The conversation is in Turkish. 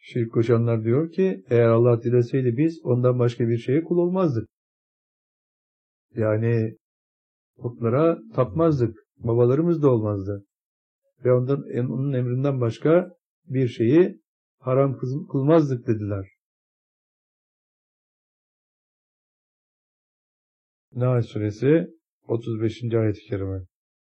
Şirk koşanlar diyor ki eğer Allah dileseydi biz ondan başka bir şeye kul olmazdık. Yani putlara tapmazdık. Babalarımız da olmazdı. Ve onun emrinden başka bir şeyi haram kılmazdık dediler. Nahl suresi 35. ayet-i kerime.